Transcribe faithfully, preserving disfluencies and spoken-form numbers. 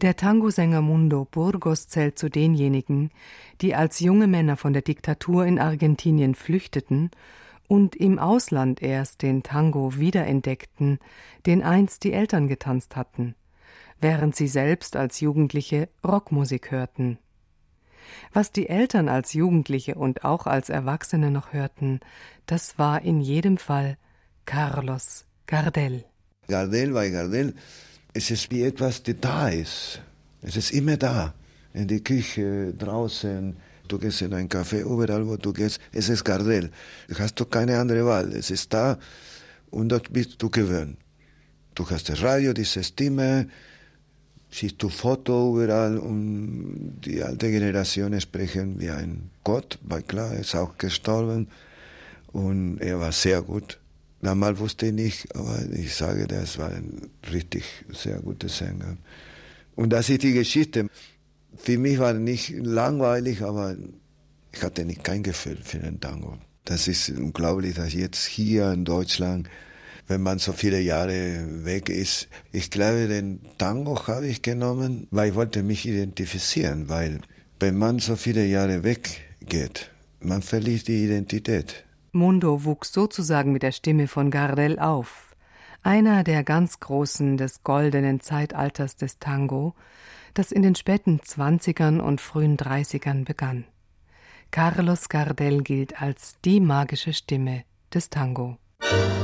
Der Tangosänger Mundo Burgos zählt zu denjenigen, die als junge Männer von der Diktatur in Argentinien flüchteten und im Ausland erst den Tango wiederentdeckten, den einst die Eltern getanzt hatten, während sie selbst als Jugendliche Rockmusik hörten. Was die Eltern als Jugendliche und auch als Erwachsene noch hörten, das war in jedem Fall Carlos Gardel. Gardel, bei Gardel, es ist wie etwas, das da ist. Es ist immer da. In der Küche, draußen, du gehst in ein Café, überall wo du gehst, es ist Gardel. Du hast doch keine andere Wahl. Es ist da und dort bist du gewöhnt. Du hast das Radio, diese Stimme, siehst du Foto überall und die alte Generation sprechen wie ein Gott, weil klar, er ist auch gestorben und er war sehr gut. Damals wusste ich nicht, aber ich sage, das war ein richtig sehr guter Sänger. Und das ist die Geschichte. Für mich war es nicht langweilig, aber ich hatte nicht kein Gefühl für den Tango. Das ist unglaublich, dass jetzt hier in Deutschland, wenn man so viele Jahre weg ist, ich glaube, den Tango habe ich genommen, weil ich wollte mich identifizieren, weil wenn man so viele Jahre weggeht, man verliert die Identität. Mundo wuchs sozusagen mit der Stimme von Gardel auf, einer der ganz Großen des goldenen Zeitalters des Tango, das in den späten Zwanzigern und frühen Dreißigern begann. Carlos Gardel gilt als die magische Stimme des Tango.